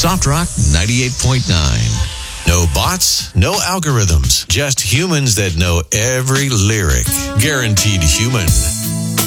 Soft Rock 98.9. No bots, no algorithms, just humans that know every lyric. Guaranteed Human.